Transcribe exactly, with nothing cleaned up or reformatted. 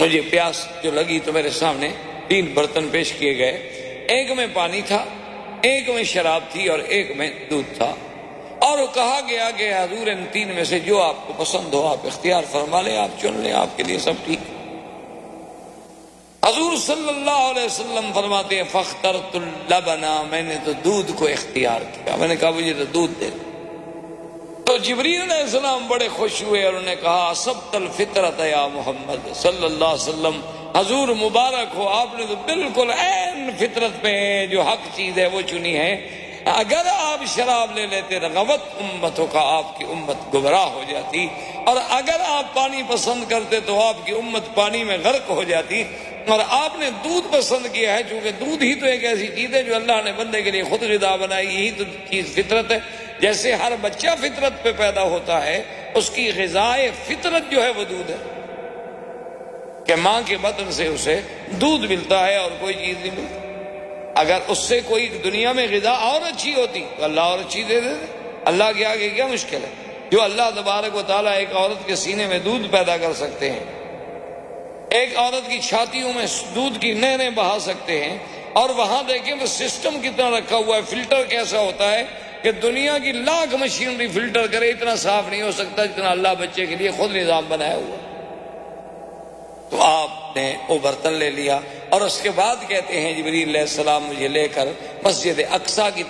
مجھے پیاس جو لگی تو میرے سامنے تین برتن پیش کیے گئے، ایک میں پانی تھا، ایک میں شراب تھی اور ایک میں دودھ تھا، اور کہا گیا کہ حضور ان تین میں سے جو آپ کو پسند ہو آپ اختیار فرما لیں، آپ چن لیں، آپ کے لیے سب ٹھیک۔ حضور صلی اللہ علیہ وسلم فرماتے ہیں فاخترت اللبن، میں نے تو دودھ کو اختیار کیا، میں نے کہا مجھے تو دودھ دے۔ تو جبریل علیہ السلام بڑے خوش ہوئے اور انہوں نے کہا اصبت الفطرت یا محمد صلی اللہ علیہ وسلم، حضور مبارک ہو، آپ نے تو بالکل عین فطرت پہ جو حق چیز ہے وہ چنی ہے۔ اگر آپ شراب لے لیتے رغوت امتوں کا، آپ کی امت گمراہ ہو جاتی، اور اگر آپ پانی پسند کرتے تو آپ کی امت پانی میں غرق ہو جاتی، اور آپ نے دودھ پسند کیا ہے چونکہ دودھ ہی تو ایک ایسی چیز ہے جو اللہ نے بندے کے لیے خود غذا بنائی، یہی تو چیز فطرت ہے۔ جیسے ہر بچہ فطرت پہ پیدا ہوتا ہے، اس کی غذائے فطرت جو ہے وہ دودھ ہے، کہ ماں کے بطن سے اسے دودھ ملتا ہے اور کوئی چیز نہیں ملتی۔ اگر اس سے کوئی دنیا میں غذا اور اچھی ہوتی تو اللہ اور اچھی دے دیتے، اللہ کے آگے کیا مشکل ہے؟ جو اللہ تبارک و تعالیٰ ایک عورت کے سینے میں دودھ پیدا کر سکتے ہیں، ایک عورت کی چھاتیوں میں دودھ کی نہریں بہا سکتے ہیں، اور وہاں دیکھیں وہ سسٹم کتنا رکھا ہوا ہے، فلٹر کیسا ہوتا ہے کہ دنیا کی لاکھ مشینری فلٹر کرے اتنا صاف نہیں ہو سکتا جتنا اللہ بچے کے لیے خود نظام بنایا ہوا۔ تو آپ نے وہ برتن لے لیا، اور اس کے بعد کہتے ہیں جبریل علیہ السلام مجھے لے کر مسجد اقصیٰ کی